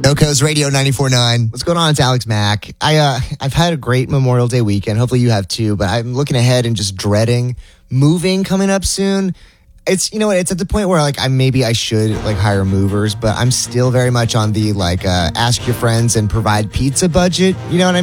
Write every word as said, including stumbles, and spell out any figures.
Coast Radio ninety-four point nine. What's going on? It's Alex Mack. I, uh, I've had a great Memorial Day weekend. Hopefully you have too, but I'm looking ahead and just dreading moving coming up soon. It's, you know what, it's at the point where like I maybe I should like hire movers, but I'm still very much on the like uh, ask your friends and provide pizza budget. You know what I mean?